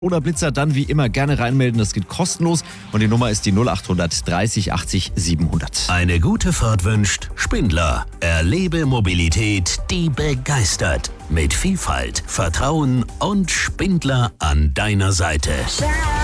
oder Blitzer, dann wie immer gerne reinmelden. Das geht kostenlos und die Nummer ist die 0800 30 80 700. Eine gute Fahrt wünscht Spindler. Erlebe Mobilität, die begeistert. Mit Vielfalt, Vertrauen und Spindler an deiner Seite.